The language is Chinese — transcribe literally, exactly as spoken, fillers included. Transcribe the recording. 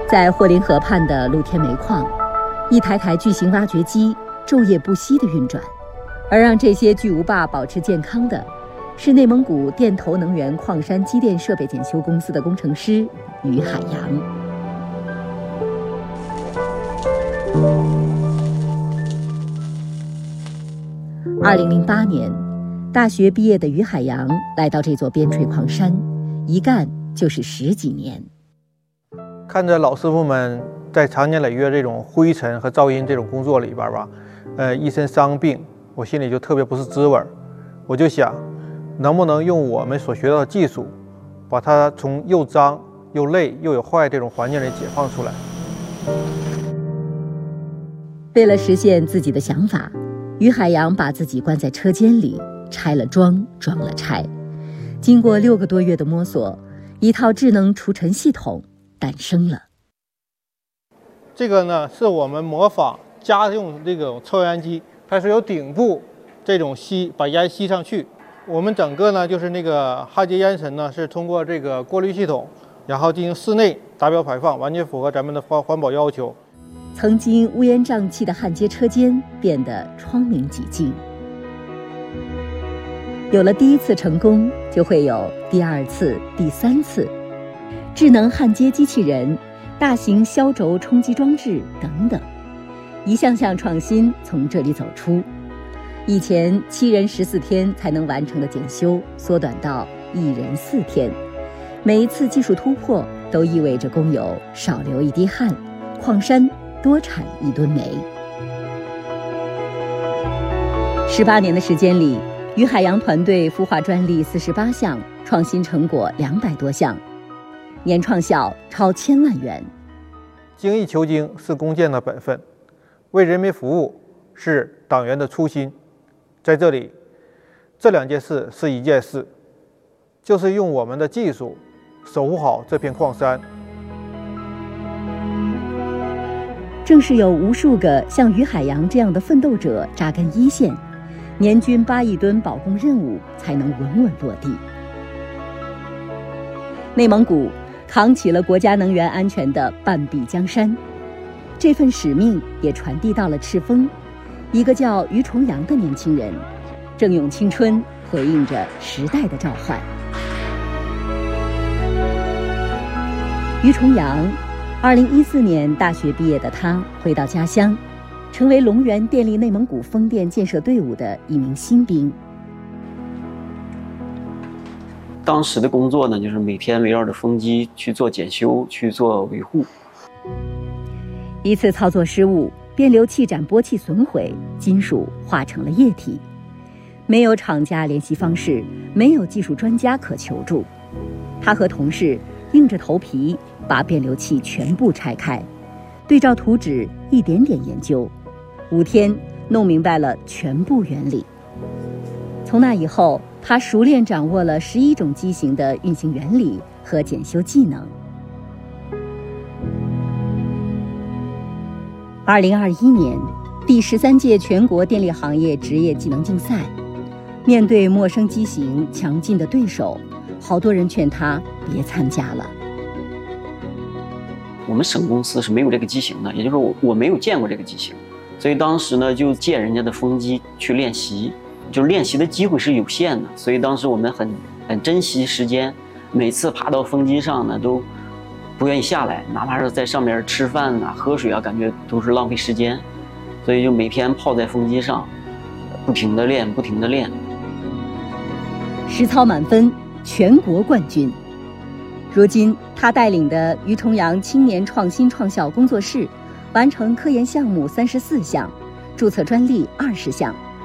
在霍林河畔的露天煤矿，一台台巨型挖掘机昼夜不息地运转，而让这些巨无霸保持健康的，是内蒙古电投能源矿山机电设备检修公司的工程师于海洋。二零零八年，大学毕业的于海洋来到这座边陲矿山，一干就是十几年。 看着老师傅们在长年累月这种灰尘和噪音这种工作里边吧，呃，一身伤病，我心里就特别不是滋味。我就想，能不能用我们所学到的技术，把它从又脏又累又有坏这种环境里解放出来。 为了实现自己的想法，于海洋把自己关在车间里，拆了装，装了拆。经过六个多月的摸索，一套智能除尘系统诞生了。 这个呢，是我们模仿家用这种抽烟机，它是由顶部这种吸把烟吸上去。我们整个呢，就是那个焊接烟尘呢，是通过这个过滤系统，然后进行室内达标排放，完全符合咱们的环环保要求。 曾经乌烟瘴气的焊接车间变得窗明几净。有了第一次成功，就会有第二次、第三次。智能焊接机器人、大型消轴冲击装置等等，一项项创新从这里走出。以前七人十四天才能完成的检修，缩短到一人四天。每一次技术突破，都意味着工友少流一滴汗，矿山多产一吨煤。十八年的时间里，于海洋团队孵化专利四十八项，创新成果两百多项，年创效超千万元。 精益求精是工匠的本分，为人民服务是党员的初心。在这里，这两件事是一件事，就是用我们的技术守护好这片矿山。 正是有无数个像于海洋这样的奋斗者扎根一线，年均八亿吨保供任务才能稳稳落地。内蒙古扛起了国家能源安全的半壁江山，这份使命也传递到了赤峰，一个叫于重阳的年轻人，正用青春回应着时代的召唤。于重阳二零一四年大学毕业的他回到家乡，成为龙源电力内蒙古风电建设队伍的一名新兵。 当时的工作呢，就是每天围绕着风机去做检修，去做维护。 一次操作失误，变流器展波器损毁，金属化成了液体。没有厂家联系方式，没有技术专家可求助，他和同事硬着头皮把变流器全部拆开，对照图纸一点点研究，五天弄明白了全部原理。从那以后，他熟练掌握了十一种机型的运行原理和检修技能。二零二一年，第十三届全国电力行业职业技能竞赛，面对陌生机型、强劲的对手，好多人劝他别参加了。 我们省公司是没有这个机型的，也就是说我我没有见过这个机型，所以当时呢就借人家的风机去练习，就是练习的机会是有限的，所以当时我们很很珍惜时间，每次爬到风机上呢都不愿意下来，哪怕是在上面吃饭啊、喝水啊，感觉都是浪费时间，所以就每天泡在风机上，不停地练，不停地练。 实操满分，全国冠军。如今，他带领的于重阳青年创新创效工作室，完成科研项目三十四项，注册专利二十项。